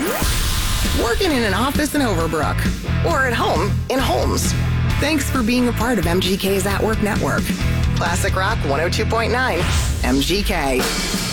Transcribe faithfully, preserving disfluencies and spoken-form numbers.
working in an office in Overbrook, or at home in Holmes. Thanks for being a part of M G K's At Work Network. Classic Rock one oh two point nine, M G K.